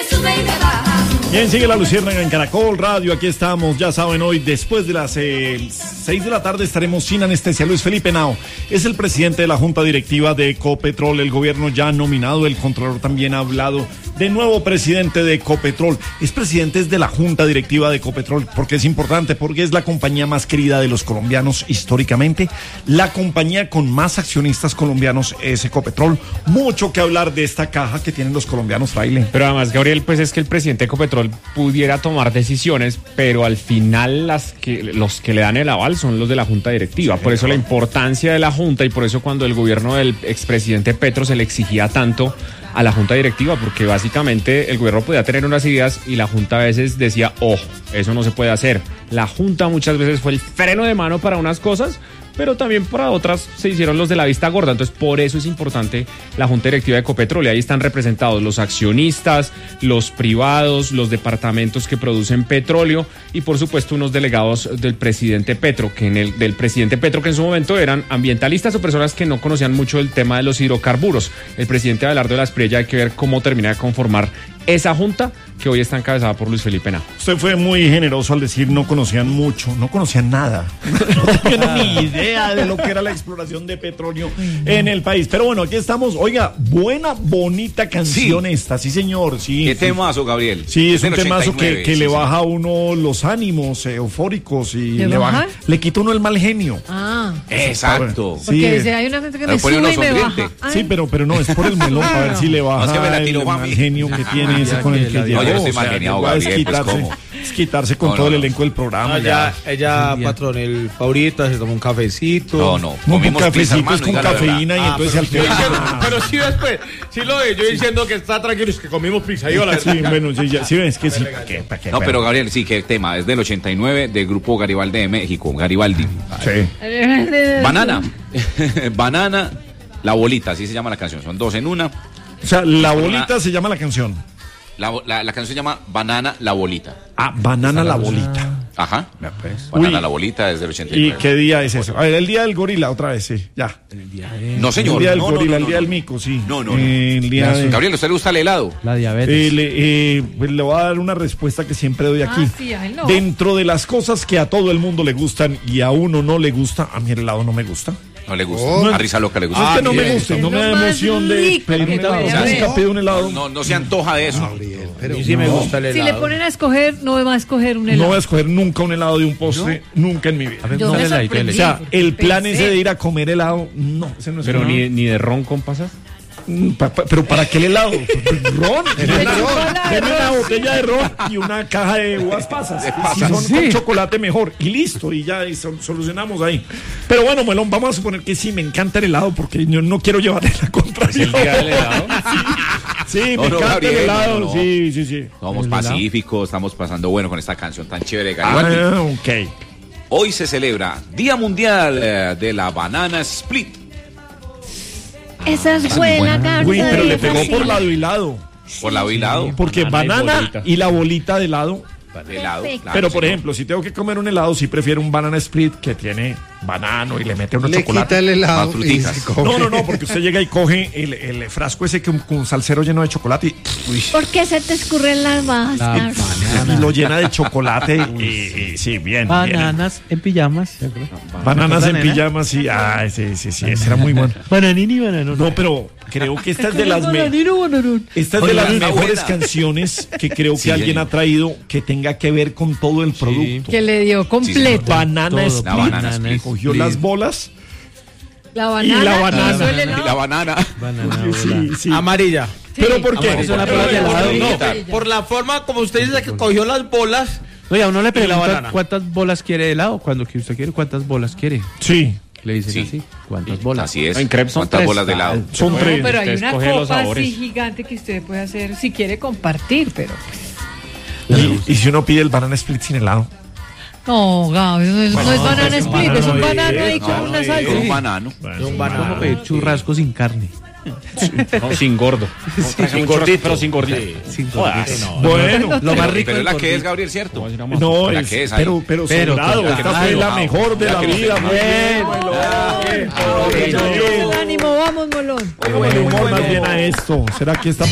sube y me baja. Bien, sigue la Luciérnaga en Caracol Radio. Aquí estamos, ya saben, hoy después de las 6 de la tarde estaremos sin anestesia. Luis Felipe Henao es el presidente de la Junta Directiva de Ecopetrol. El gobierno ya ha nominado, el Contralor también ha hablado de nuevo presidente de Ecopetrol. Es presidente de la Junta Directiva de Ecopetrol porque es importante, porque es la compañía más querida de los colombianos históricamente. La compañía con más accionistas colombianos es Ecopetrol. Mucho que hablar de esta caja que tienen los colombianos, Fraile. Pero además, Gabriel, pues es que el presidente de Ecopetrol pudiera tomar decisiones, pero al final los que le dan el aval son los de la Junta Directiva. Por eso la importancia de la Junta y por eso cuando el gobierno del expresidente Petro se le exigía tanto a la Junta Directiva, porque básicamente el gobierno podía tener unas ideas y la Junta a veces decía, ojo, eso no se puede hacer. La Junta muchas veces fue el freno de mano para unas cosas, pero también para otras se hicieron los de la vista gorda. Entonces, por eso es importante la Junta Directiva de Ecopetrol. Y ahí están representados los accionistas, los privados, los departamentos que producen petróleo y, por supuesto, unos delegados del presidente Petro, que en su momento eran ambientalistas o personas que no conocían mucho el tema de los hidrocarburos. El presidente Abelardo de la Espriella, hay que ver cómo termina de conformar esa junta que hoy está encabezada por Luis Felipe Henao. Usted fue muy generoso al decir no conocían mucho, no conocían nada. No tenían ni idea de lo que era la exploración de petróleo en el país. Pero bueno, aquí estamos. Oiga, bonita canción esta, sí señor. Sí, ¿Qué temazo, Gabriel? Sí, es un temazo que le baja a uno los ánimos eufóricos y le quita a uno el mal genio. Ah, exacto. Porque Sí, dice, hay una gente que me sube y me baja. sí, pero no, es por el melón, a ver si le baja No, es que me la el tiró mal Juanmi. genio que tiene ese con el que No, llegó. yo no estoy mal geniado, Gabriel, pues, ¿cómo? Es quitarse con todo el elenco del programa. Ella patrón, el favorito, se toma un cafecito. No. Un Comimos pizza, cafecito hermano, con diga la cafeína y verdad. entonces al final. Pero sí después, sí lo de yo diciendo que está tranquilo, es que comimos pizza. Yo la Sí, bueno, sí ves que sí. ¿Para qué? No, pero Gabriel, sí, qué tema. Es del 89 del grupo Garibaldi de México. Garibaldi. Sí. Banana. Banana, la bolita, así se llama la canción. Son dos en una. O sea, la bolita se llama la canción. La canción se llama Banana, la bolita. Ah, Banana la bolita. Ajá. pues. Banana, Uy. la bolita es del ¿Y 89. qué día es eso? A ver, el día del gorila, otra vez, sí, ya. No, señor. El día del No, gorila, no, el no, día no. del mico, sí. No. El día de... Gabriel, ¿a usted le gusta el helado? La diabetes. Pues le voy a dar una respuesta que siempre doy aquí. Sí, a él no. Dentro de las cosas que a todo el mundo le gustan y a uno no le gusta, a mí el helado no me gusta. No le gusta. Oh. A Risa Loca le No gusta. es que no me bien. guste, no me da Lo más emoción de rico pedir un que helado. puede haber. Nunca pido un helado. No se antoja de eso. A mí sí me gusta el Si helado. le ponen a escoger, no me va a escoger un No helado. voy a escoger nunca un helado de un postre, nunca en mi vida. Yo me Dale, sorprendí. O sea, el plan Pensé. ese de ir a comer helado, no, ese no es Pero un- ni de ron con pasas. Pero ¿para qué el helado? Ron. Deme chocolate. una botella de ron y una caja de uvas pasas. Si son con chocolate, mejor. Y listo, y ya solucionamos ahí. Pero bueno, Melón, vamos a suponer que sí, me encanta el helado porque yo no quiero llevarle la contraria. El día del helado. Sí, me No, encanta Gabriel, el helado. no. Sí. Somos pacíficos, estamos pasando bueno con esta canción tan chévere de Garibaldi. Ok. Hoy se celebra Día Mundial de la Banana Split. Esa fue la carta. Uy, pero le de pegó por Brasil. lado y lado. Por lado y lado. Porque Banana y banana bolita. y la bolita de lado. De lado. claro, Pero por señor. ejemplo, si tengo que comer un helado, sí prefiero un banana split que tiene banano y le mete unos Le chocolate. quita el helado Más fruticas. y se come. No, porque usted llega y coge el frasco ese con salsero lleno de chocolate ¿Por qué se te escurren las máscaras? y lo llena de chocolate y sí, bien. Bananas en pijamas. Bananas en Banana. pijamas, sí. Ah, sí, ese era muy bueno. Bananini, banano. No, pero creo que esta es de las Bananino, bananón. esta es de las Oiga, mejores buena. canciones que creo que Sí, alguien señor. ha traído que tenga que ver con todo el producto. Que le dio completo. Banana Todo. split. La banana split. Cogió las bolas La banana. y la banana. hizo el Y helado. la banana. Banana, Sí. Amarilla. ¿Pero por qué? Amarilla. Son las bolas de helado. No, por la forma como usted dice que cogió las bolas. Oye, a uno le Y la pregunta banana. cuántas bolas quiere de helado. Cuando que usted quiere, ¿cuántas bolas quiere? Sí, Le dicen Sí. así. ¿Cuántas bolas? Así es. En crepes son ¿Cuántas 3. bolas de helado? son Bueno, tres. Pero hay Usted una escoge los copa sabores. así gigante que usted puede hacer si quiere compartir, pero Y si uno pide el banana split sin helado. no, Gaby, no es banana split, es un banano ahí No, con una con salsa. un banano. Un banano. Como pedir churrasco sin carne. No, sin gordo. Sin gordito, pero sin gordito. Sin Jodas. gordito. Bueno, Lo más rico Pero es la del que es, gordito. Gabriel, ¿cierto? no La es, que es ahí. pero Pero sobrado, con esta la fue que la no, mejor de ya la que no vida. se Muy bien, Ánimo, vamos, Molón. Póngale humor más bien a esto. ¿Será que esta